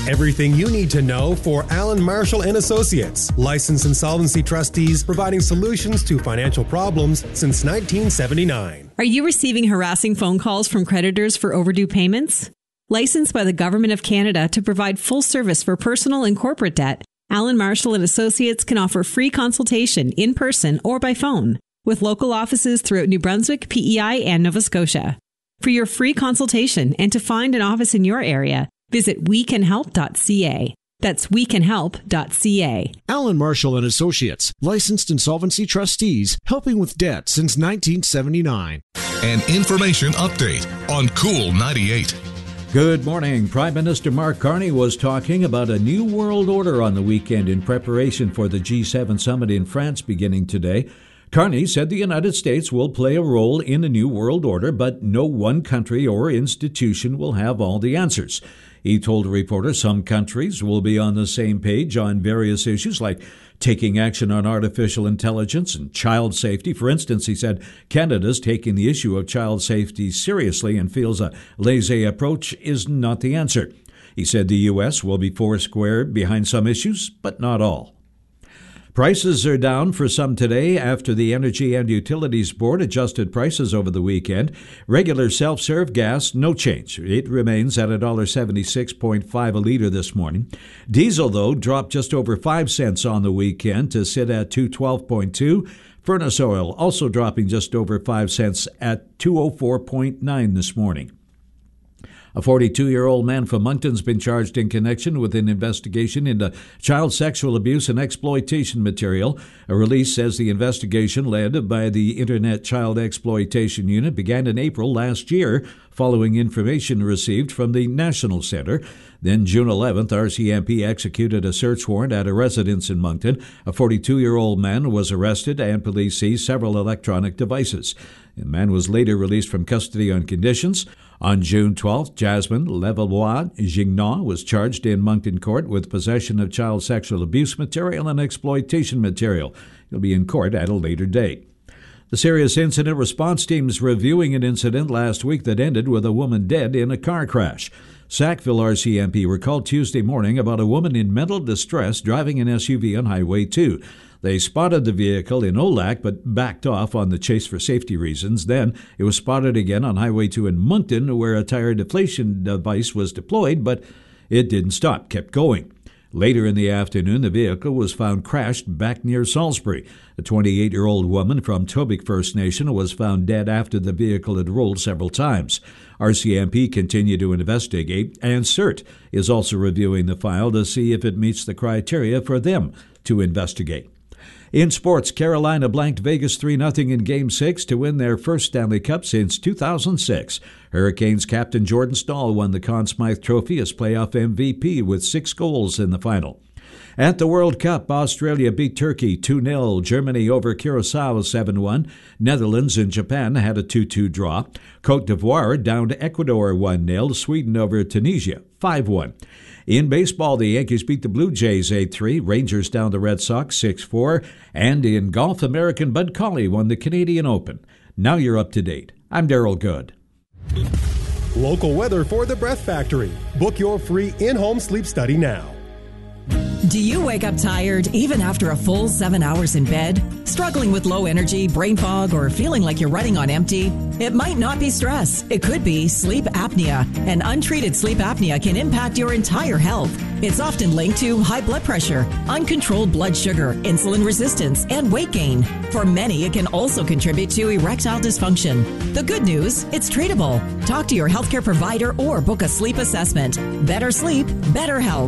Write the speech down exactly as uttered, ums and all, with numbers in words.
Everything you need to know for Allen Marshall and Associates, licensed insolvency trustees providing solutions to financial problems since nineteen seventy-nine. Are you receiving harassing phone calls from creditors for overdue payments? Licensed by the Government of Canada to provide full service for personal and corporate debt, Allen Marshall and Associates can offer free consultation in person or by phone with local offices throughout New Brunswick, P E I, and Nova Scotia. For your free consultation and to find an office in your area, visit we can help dot c a. That's we can help dot c a. Allen Marshall and Associates, licensed insolvency trustees, helping with debt since nineteen seventy-nine. An information update on Cool ninety-eight. Good morning. Prime Minister Mark Carney was talking about a new world order on the weekend in preparation for the G seven summit in France beginning today. Carney said the United States will play a role in the new world order, but no one country or institution will have all the answers. He told reporters some countries will be on the same page on various issues like taking action on artificial intelligence and child safety. For instance, he said Canada's taking the issue of child safety seriously and feels a laissez approach is not the answer. He said the U S will be foursquare behind some issues, but not all. Prices are down for some today after the Energy and Utilities Board adjusted prices over the weekend. Regular self-serve gas, no change. It remains at one dollar seventy-six point five a litre this morning. Diesel, though, dropped just over five cents on the weekend to sit at two twelve point two. Furnace oil also dropping just over five cents at two oh four point nine this morning. A forty-two-year-old man from Moncton's been charged in connection with an investigation into child sexual abuse and exploitation material. A release says the investigation, led by the Internet Child Exploitation Unit, began in April last year, following information received from the National Center. Then, June eleventh, R C M P executed a search warrant at a residence in Moncton. A forty-two-year-old man was arrested, and police seized several electronic devices. The man was later released from custody on conditions. On June twelfth, Jasmine Levallois-Gignac was charged in Moncton Court with possession of child sexual abuse material and exploitation material. He'll be in court at a later date. The Serious Incident Response Team's reviewing an incident last week that ended with a woman dead in a car crash. Sackville R C M P recalled Tuesday morning about a woman in mental distress driving an S U V on Highway two. They spotted the vehicle in Olac but backed off on the chase for safety reasons. Then it was spotted again on Highway two in Moncton, where a tire deflation device was deployed, but it didn't stop, kept going. Later in the afternoon, the vehicle was found crashed back near Salisbury. A twenty-eight-year-old woman from Tobic First Nation was found dead after the vehicle had rolled several times. R C M P continued to investigate, and CERT is also reviewing the file to see if it meets the criteria for them to investigate. In sports, Carolina blanked Vegas three nothing in Game six to win their first Stanley Cup since two thousand six. Hurricanes captain Jordan Staal won the Conn Smythe Trophy as playoff M V P with six goals in the final. At the World Cup, Australia beat Turkey two nil. Germany over Curaçao seven one. Netherlands and Japan had a two two draw. Côte d'Ivoire down to Ecuador one nil. Sweden over Tunisia five one. In baseball, the Yankees beat the Blue Jays eight three, Rangers down the Red Sox six four, and in golf, American Bud Colley won the Canadian Open. Now you're up to date. I'm Daryl Good. Local weather for the Breath Factory. Book your free in-home sleep study now. Do you wake up tired even after a full seven hours in bed? Struggling with low energy, brain fog, or feeling like you're running on empty? It might not be stress. It could be sleep apnea. And untreated sleep apnea can impact your entire health. It's often linked to high blood pressure, uncontrolled blood sugar, insulin resistance, and weight gain. For many, it can also contribute to erectile dysfunction. The good news, it's treatable. Talk to your healthcare provider or book a sleep assessment. Better sleep, better health.